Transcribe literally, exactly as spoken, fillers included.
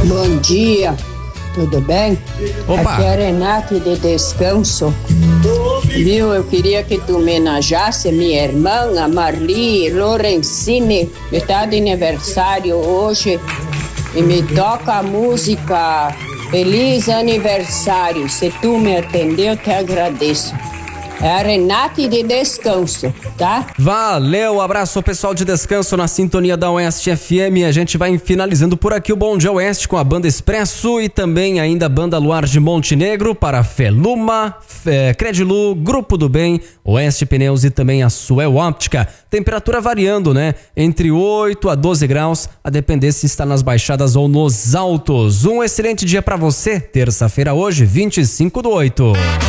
Bom dia, tudo bem? Opa. Aqui é a Renata de Descanso. Viu, eu queria que tu homenageasse minha irmã, a Marli Lorenzini, que está de aniversário hoje, e me toca a música Feliz Aniversário. Se tu me atender, eu te agradeço. É a Renata de Descanso, tá? Valeu, abraço ao pessoal de Descanso na sintonia da Oeste F M. A gente vai finalizando por aqui o Bom Dia Oeste com a Banda Expresso e também ainda a Banda Luar de Montenegro para Feluma, é, Credilu, Grupo do Bem, Oeste Pneus e também a Suel Óptica. Temperatura variando, né? Entre oito a doze graus, a depender se está nas baixadas ou nos altos. Um excelente dia para você, terça-feira hoje, vinte e cinco do oito.